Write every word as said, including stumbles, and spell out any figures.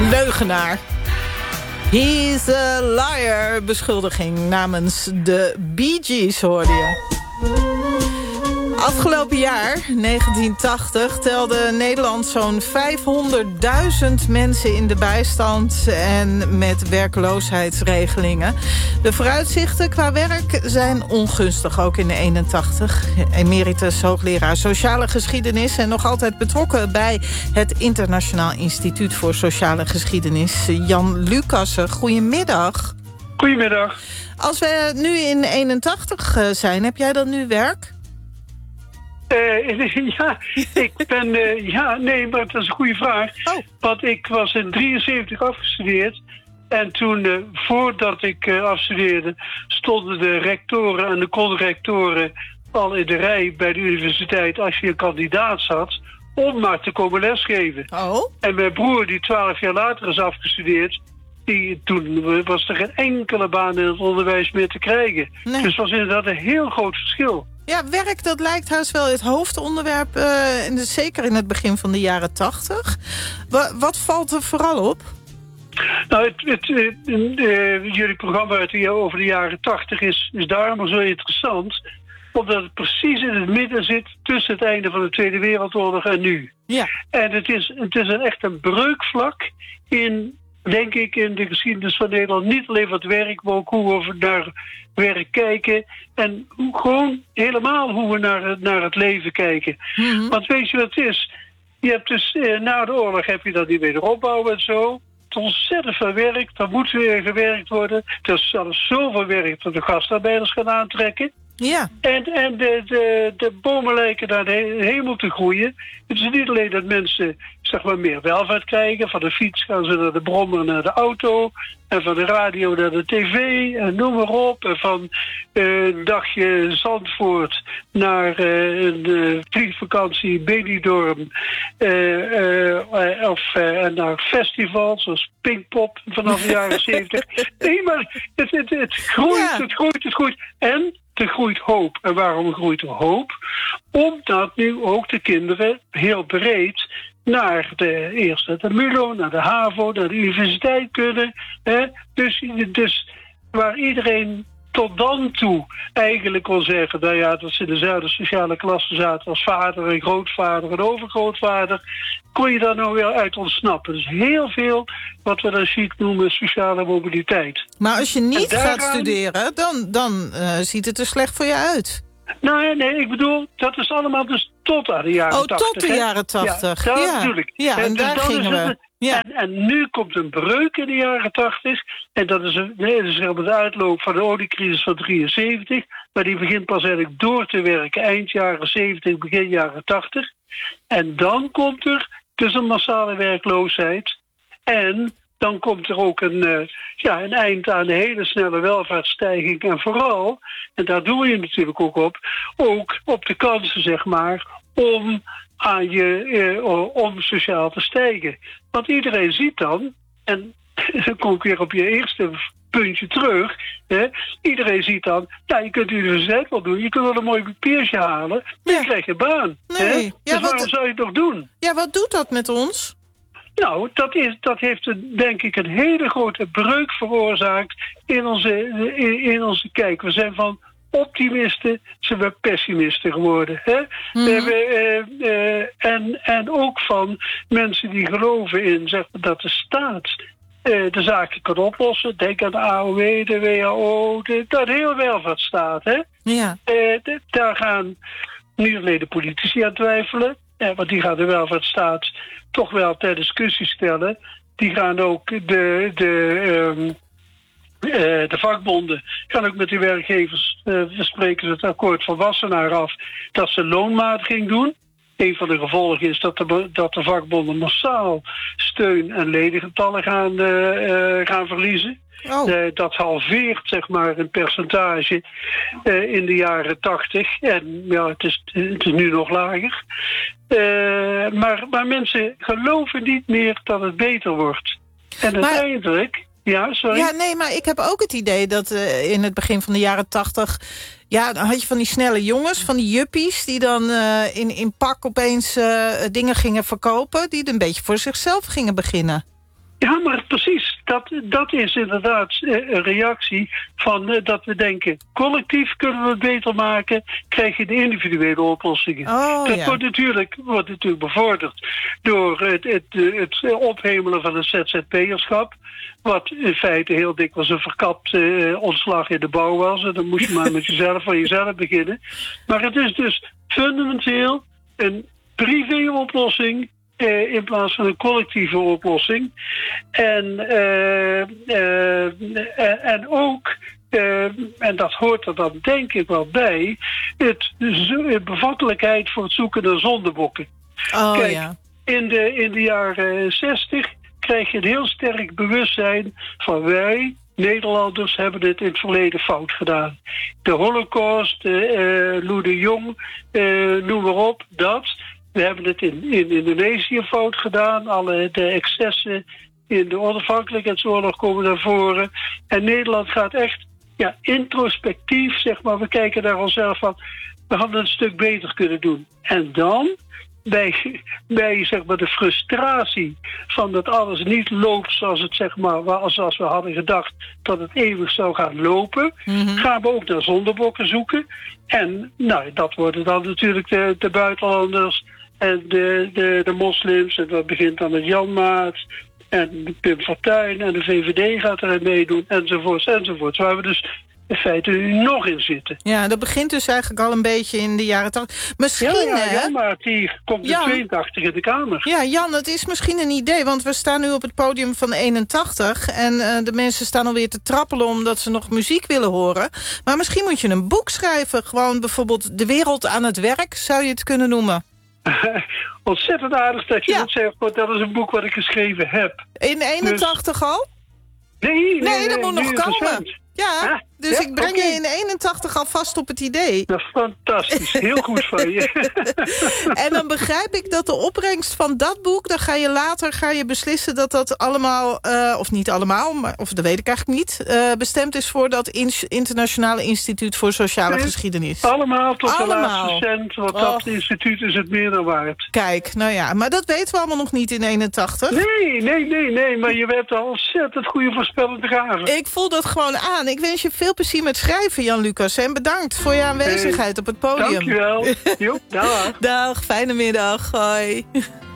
Leugenaar. He's a liar, beschuldiging namens de Bee Gees, hoorde je. Afgelopen jaar, negentien tachtig, telde Nederland zo'n vijfhonderdduizend mensen in de bijstand en met werkloosheidsregelingen. De vooruitzichten qua werk zijn ongunstig, ook in de eenentachtig. Emeritus hoogleraar sociale geschiedenis en nog altijd betrokken bij het Internationaal Instituut voor Sociale Geschiedenis, Jan Lucassen. Goedemiddag. Goedemiddag. Als we nu in eenentachtig zijn, heb jij dan nu werk? Uh, ja, ik ben... Uh, ja, nee, maar dat is een goede vraag. Oh. Want ik was in drieënzeventig afgestudeerd. En toen, uh, voordat ik uh, afstudeerde, stonden de rectoren en de conrectoren al in de rij bij de universiteit als je een kandidaat zat, om maar te komen lesgeven. Oh. En mijn broer, die twaalf jaar later is afgestudeerd, die, toen was er geen enkele baan in het onderwijs meer te krijgen. Nee. Dus het was inderdaad een heel groot verschil. Ja, werk, dat lijkt haast wel het hoofdonderwerp, uh, in de, zeker in het begin van de jaren tachtig. Wa- wat valt er vooral op? Nou, het, het, uh, uh, jullie programma uit de, over de jaren tachtig is, is daarom zo interessant, omdat het precies in het midden zit tussen het einde van de Tweede Wereldoorlog en nu. Ja. En het is, het is een, echt een breukvlak in, denk ik, in de geschiedenis van Nederland. Niet alleen wat werk, maar ook hoe we naar werk kijken. En hoe, gewoon helemaal hoe we naar, naar het leven kijken. Mm-hmm. Want weet je wat het is? Je hebt dus eh, na de oorlog heb je dan die wederopbouw en zo. Het is ontzettend veel werk. Er moet weer gewerkt worden. Er is zelfs zoveel werk dat de gastarbeiders gaan aantrekken. Ja. En, en de, de, de bomen lijken naar de hemel te groeien. Het is niet alleen dat mensen, zeg maar, meer welvaart krijgen. Van de fiets gaan ze naar de brommer, naar de auto. En van de radio naar de tv. En noem maar op. En van uh, een dagje Zandvoort naar uh, een uh, vliegvakantie Benidorm. Uh, uh, of uh, naar festivals zoals Pinkpop vanaf de jaren zeventig. Nee, maar het, het, het groeit, Ja. het groeit, het groeit. En er groeit hoop. En waarom groeit er hoop? Omdat nu ook de kinderen heel breed naar de eerste de MULO, naar de HAVO, naar de universiteit kunnen. Hè? Dus, dus waar iedereen tot dan toe eigenlijk kon zeggen, nou ja, dat ze in dezelfde sociale klasse zaten als vader en grootvader en overgrootvader, kon je daar nou weer uit ontsnappen. Dus heel veel wat we dan chic noemen sociale mobiliteit. Maar als je niet En daaraan gaat studeren, dan, dan uh, ziet het er slecht voor je uit. Nou nee, ik bedoel, dat is allemaal dus tot aan de jaren Oh, tachtig. tot de hè? jaren tachtig. Ja, dat Ja. bedoel ik. Ja, en dus daar dan gingen is we. het- Ja. En, en nu komt een breuk in de jaren tachtig. En dat is, een, nee, dat is helemaal de uitloop van de oliecrisis van drieënzeventig. Maar die begint pas eigenlijk door te werken eind jaren zeventig, begin jaren tachtig. En dan komt er dus een massale werkloosheid. En dan komt er ook een, uh, ja, een eind aan de hele snelle welvaartsstijging. En vooral, en daar doe je natuurlijk ook op, ook op de kansen, zeg maar, om aan je, uh, om sociaal te stijgen. Want iedereen ziet dan, en dan kom ik weer op je eerste puntje terug, hè, iedereen ziet dan, ja, je kunt de universiteit wel doen, je kunt wel een mooi papiertje halen, maar Ja. je krijgt een baan. Nee. Hè? Ja, dus wat- waarom zou je het nog doen? Ja, wat doet dat met ons? Nou, dat, is, dat heeft een, denk ik een hele grote breuk veroorzaakt in onze, in, in onze kijk. We zijn van optimisten, zijn we pessimisten geworden. Hè? Mm-hmm. We hebben, uh, uh, en, en ook van mensen die geloven in, zeg maar, dat de staat uh, de zaken kan oplossen. Denk aan de A O W, de W H O, de, dat heel welvaartsstaat. Hè? Ja. Uh, de, daar gaan niet alleen de politici aan twijfelen. Ja, want die gaan de welvaartsstaat toch wel ter discussie stellen. Die gaan ook de, de, um, uh, de vakbonden gaan ook met de werkgevers uh, bespreken het akkoord van Wassenaar af dat ze loonmatiging doen. Een van de gevolgen is dat de, dat de vakbonden massaal steun en ledengetallen gaan, uh, uh, gaan verliezen. Oh. Uh, dat halveert, zeg maar, een percentage uh, in de jaren tachtig. En ja, het is, het is nu nog lager. Uh, maar, maar mensen geloven niet meer dat het beter wordt. En Maar- uiteindelijk... Ja, sorry. Ja, nee, maar ik heb ook het idee dat uh, in het begin van de jaren tachtig... ja, dan had je van die snelle jongens, van die juppies... die dan uh, in, in pak opeens uh, dingen gingen verkopen... die een beetje voor zichzelf gingen beginnen. Ja, maar precies. Dat, dat is inderdaad een reactie van uh, dat we denken, collectief kunnen we het beter maken, krijg je de individuele oplossingen. Oh, dat ja. wordt, natuurlijk, wordt natuurlijk bevorderd door het, het, het ophemelen van het Z Z P'erschap. Wat in feite heel dikwijls een verkapt uh, ontslag in de bouw was. En dan moest je maar met jezelf van jezelf beginnen. Maar het is dus fundamenteel een privé-oplossing Uh, in plaats van een collectieve oplossing. En, uh, uh, uh, en ook, uh, en dat hoort er dan denk ik wel bij, het, de bevattelijkheid voor het zoeken naar zondebokken. Oh, Kijk, ja. in de, in de jaren zestig krijg je een heel sterk bewustzijn van wij, Nederlanders, hebben dit in het verleden fout gedaan. De Holocaust, uh, uh, Lou de Jong, uh, noem maar op, dat. We hebben het in, in Indonesië fout gedaan. Alle de excessen in de onafhankelijkheidsoorlog komen naar voren. En Nederland gaat echt ja, introspectief, zeg maar. We kijken naar onszelf van, we hadden het een stuk beter kunnen doen. En dan, bij, bij zeg maar, de frustratie van dat alles niet loopt zoals het, zeg maar, zoals we hadden gedacht dat het eeuwig zou gaan lopen, mm-hmm. gaan we ook naar zondebokken zoeken. En nou, dat worden dan natuurlijk de, de buitenlanders en de, de, de moslims. En dat begint dan met Jan Maat en Pim Fortuyn en de V V D gaat erin meedoen, enzovoorts, enzovoorts. Waar we dus in feite nu nog in zitten. Ja, dat begint dus eigenlijk al een beetje in de jaren tachtig. Misschien, ja, ja, hè? Jan Maat, die komt in tweeëntachtig in de Kamer. Ja, Jan, het is misschien een idee, want we staan nu op het podium van eenentachtig... en uh, de mensen staan alweer te trappelen omdat ze nog muziek willen horen. Maar misschien moet je een boek schrijven. Gewoon bijvoorbeeld De Wereld aan het Werk, zou je het kunnen noemen. Ontzettend aardig dat je ja. dat zegt, want dat is een boek wat ik geschreven heb. In eenentachtig dus... al? Nee, nee, nee, nee dat moet nog komen. Recent. Ja, ah, dus ja, ik breng okay. je in eenentachtig al vast op het idee. Dat is fantastisch, heel goed van je. En dan begrijp ik dat de opbrengst van dat boek, dan ga je later ga je beslissen dat dat allemaal, uh, of niet allemaal, maar, of dat weet ik eigenlijk niet, uh, bestemd is voor dat in, Internationale Instituut voor Sociale nee, Geschiedenis. Allemaal tot allemaal. de laatste cent, want oh. dat instituut is het meer dan waard. Kijk, nou ja, maar dat weten we allemaal nog niet in eenentachtig. Nee, nee, nee, nee, maar je hebt al ontzettend goede voorspellende gaven. Ik voel dat gewoon aan. Ik wens je veel plezier met schrijven, Jan-Lucas. En bedankt voor je aanwezigheid hey, op het podium. Dankjewel. Jo, dag. Dag, fijne middag. Hoi.